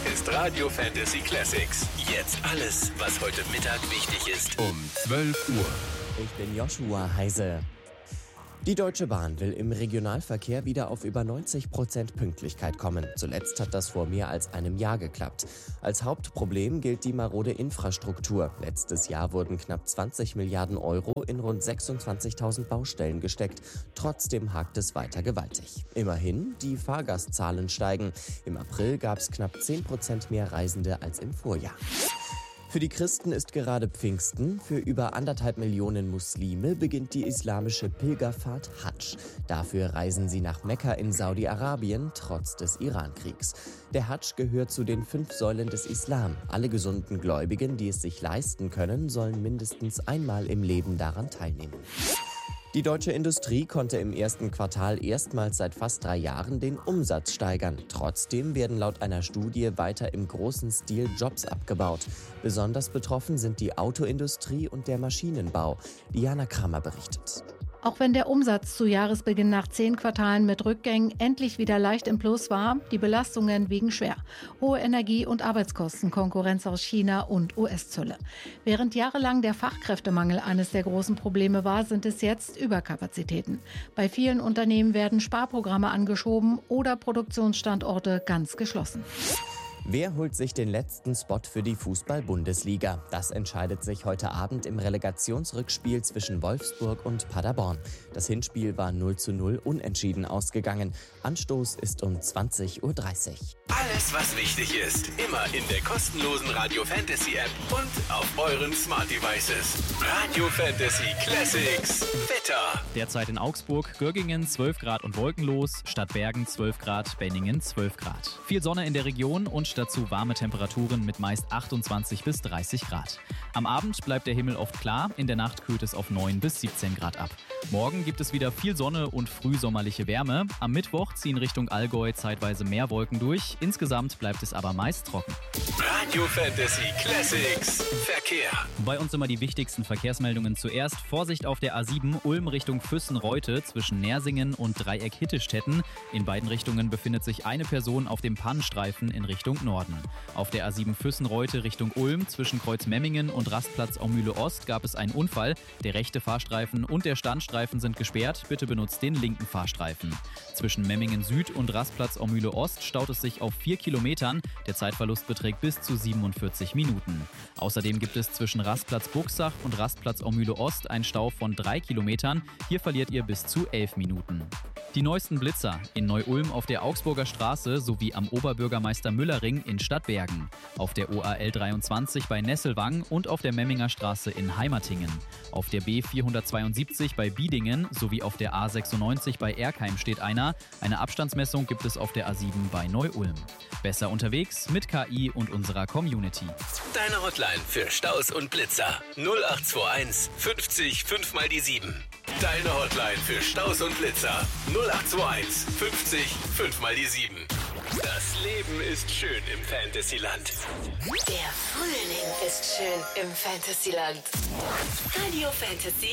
ist Radio Fantasy Classics. Jetzt alles, was heute Mittag wichtig ist. Um 12 Uhr. Ich bin Joshua Heise. Die Deutsche Bahn will im Regionalverkehr wieder auf über 90% Pünktlichkeit kommen. Zuletzt hat das vor mehr als einem Jahr geklappt. Als Hauptproblem gilt die marode Infrastruktur. Letztes Jahr wurden knapp 20 Milliarden Euro in rund 26.000 Baustellen gesteckt. Trotzdem hakt es weiter gewaltig. Immerhin, die Fahrgastzahlen steigen. Im April gab es knapp 10% mehr Reisende als im Vorjahr. Für die Christen ist gerade Pfingsten. Für über 1,5 Millionen Muslime beginnt die islamische Pilgerfahrt Hadsch. Dafür reisen sie nach Mekka in Saudi-Arabien, trotz des Iran-Kriegs. Der Hadsch gehört zu den 5 Säulen des Islam. Alle gesunden Gläubigen, die es sich leisten können, sollen mindestens einmal im Leben daran teilnehmen. Die deutsche Industrie konnte im ersten Quartal erstmals seit fast 3 Jahren den Umsatz steigern. Trotzdem werden laut einer Studie weiter im großen Stil Jobs abgebaut. Besonders betroffen sind die Autoindustrie und der Maschinenbau. Diana Kramer berichtet. Auch wenn der Umsatz zu Jahresbeginn nach 10 Quartalen mit Rückgängen endlich wieder leicht im Plus war, die Belastungen wiegen schwer. Hohe Energie- und Arbeitskosten, Konkurrenz aus China und US-Zölle. Während jahrelang der Fachkräftemangel eines der großen Probleme war, sind es jetzt Überkapazitäten. Bei vielen Unternehmen werden Sparprogramme angeschoben oder Produktionsstandorte ganz geschlossen. Wer holt sich den letzten Spot für die Fußball-Bundesliga? Das entscheidet sich heute Abend im Relegationsrückspiel zwischen Wolfsburg und Paderborn. Das Hinspiel war 0:0 unentschieden ausgegangen. Anstoß ist um 20:30 Uhr. Alles, was wichtig ist, immer in der kostenlosen Radio Fantasy App und auf euren Smart Devices. Radio Fantasy Classics. Wetter. Derzeit in Augsburg, Göggingen 12 Grad und wolkenlos, Stadtbergen 12 Grad, Benningen 12 Grad. Viel Sonne in der Region und dazu warme Temperaturen mit meist 28 bis 30 Grad. Am Abend bleibt der Himmel oft klar, in der Nacht kühlt es auf 9 bis 17 Grad ab. Morgen gibt es wieder viel Sonne und frühsommerliche Wärme. Am Mittwoch ziehen Richtung Allgäu zeitweise mehr Wolken durch. Insgesamt bleibt es aber meist trocken. Radio Fantasy Classics. Verkehr. Bei uns immer die wichtigsten Verkehrsmeldungen zuerst. Vorsicht auf der A7 Ulm Richtung Füssen-Reute zwischen Nersingen und Dreieck Hittestetten. In beiden Richtungen befindet sich eine Person auf dem Pannenstreifen in Richtung Norden. Auf der A7 Füssen-Reute Richtung Ulm zwischen Kreuz Memmingen und Rastplatz Aumühle Ost gab es einen Unfall. Der rechte Fahrstreifen und der Standstreifen sind gesperrt. Bitte benutzt den linken Fahrstreifen. Zwischen Memmingen Süd und Rastplatz Aumühle Ost staut es sich auf 4 Kilometern. Der Zeitverlust beträgt bis zu 47 Minuten. Außerdem gibt es zwischen Rastplatz Buchsach und Rastplatz Aumühle Ost einen Stau von 3 Kilometern. Hier verliert ihr bis zu 11 Minuten. Die neuesten Blitzer in Neu-Ulm auf der Augsburger Straße sowie am Oberbürgermeister-Müller-Ring in Stadtbergen, auf der OAL 23 bei Nesselwang und auf der Memminger Straße in Heimatingen. Auf der B472 bei Biedingen sowie auf der A96 bei Erkheim steht einer. Eine Abstandsmessung gibt es auf der A7 bei Neu-Ulm. Besser unterwegs mit KI und unserer Community. Deine Hotline für Staus und Blitzer 0821 50 5 mal die 7. Deine Hotline für Staus und Blitzer 0821 50 5 mal die 7. Das Leben ist schön im Fantasyland. Der Frühling ist schön im Fantasyland. Radio Fantasy